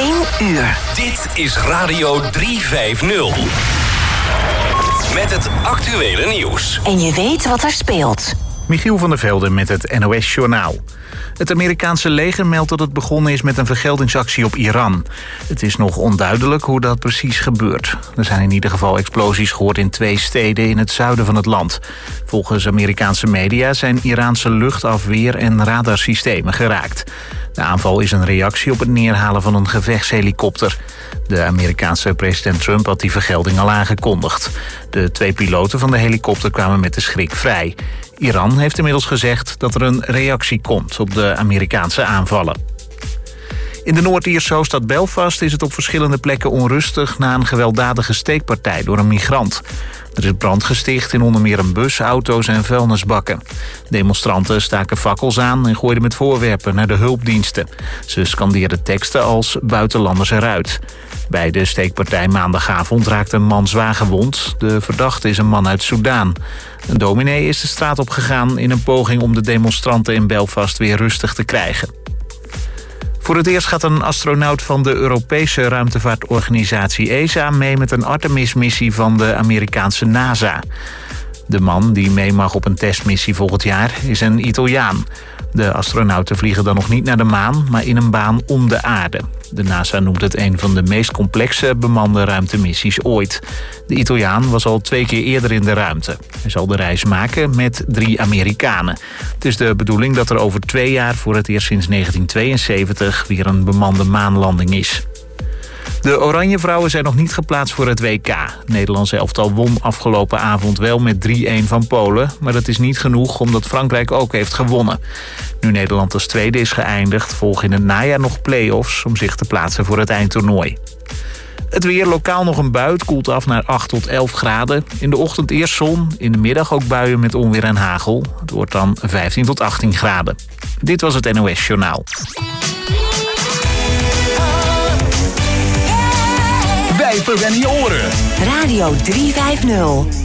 1 uur. Dit is Radio 350. Met het actuele nieuws. En je weet wat er speelt. Michiel van der Velde met het NOS-journaal. Het Amerikaanse leger meldt dat het begonnen is met een vergeldingsactie op Iran. Het is nog onduidelijk hoe dat precies gebeurt. Er zijn in ieder geval explosies gehoord in 2 steden in het zuiden van het land. Volgens Amerikaanse media zijn Iraanse luchtafweer- en radarsystemen geraakt. De aanval is een reactie op het neerhalen van een gevechtshelikopter. De Amerikaanse president Trump had die vergelding al aangekondigd. De 2 piloten van de helikopter kwamen met de schrik vrij. Iran heeft inmiddels gezegd dat er een reactie komt op de Amerikaanse aanvallen. In de Noord-Ierse hoofdstad Belfast is het op verschillende plekken onrustig na een gewelddadige steekpartij door een migrant. Er is brand gesticht in onder meer een bus, auto's en vuilnisbakken. Demonstranten staken fakkels aan en gooiden met voorwerpen naar de hulpdiensten. Ze scandeerden teksten als buitenlanders eruit. Bij de steekpartij maandagavond raakte een man zwaar gewond. De verdachte is een man uit Soudaan. Een dominee is de straat opgegaan in een poging om de demonstranten in Belfast weer rustig te krijgen. Voor het eerst gaat een astronaut van de Europese ruimtevaartorganisatie ESA mee met een Artemis-missie van de Amerikaanse NASA. De man die mee mag op een testmissie volgend jaar is een Italiaan. De astronauten vliegen dan nog niet naar de maan, maar in een baan om de aarde. De NASA noemt het een van de meest complexe bemande ruimtemissies ooit. De Italiaan was al 2 keer eerder in de ruimte. Hij zal de reis maken met 3 Amerikanen. Het is de bedoeling dat er over 2 jaar voor het eerst sinds 1972 weer een bemande maanlanding is. De Oranjevrouwen zijn nog niet geplaatst voor het WK. Het Nederlandse elftal won afgelopen avond wel met 3-1 van Polen. Maar dat is niet genoeg omdat Frankrijk ook heeft gewonnen. Nu Nederland als tweede is geëindigd, volgen in het najaar nog play-offs om zich te plaatsen voor het eindtoernooi. Het weer, lokaal nog een bui, het koelt af naar 8 tot 11 graden. In de ochtend eerst zon, in de middag ook buien met onweer en hagel. Het wordt dan 15 tot 18 graden. Dit was het NOS Journaal. Wij verwennen je oren. Radio 350.